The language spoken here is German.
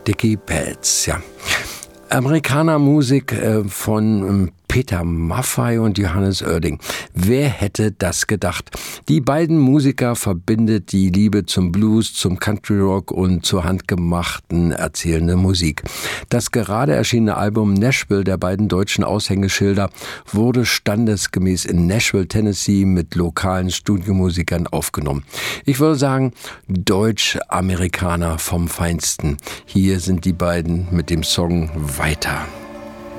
Dickey Betts, ja. Amerikanermusik von Peter Maffay und Johannes Oerding. Wer hätte das gedacht? Die beiden Musiker verbindet die Liebe zum Blues, zum Country Rock und zur handgemachten erzählenden Musik. Das gerade erschienene Album Nashville der beiden deutschen Aushängeschilder wurde standesgemäß in Nashville, Tennessee mit lokalen Studiomusikern aufgenommen. Ich würde sagen, Deutsch-Amerikaner vom Feinsten. Hier sind die beiden mit dem Song Weiter.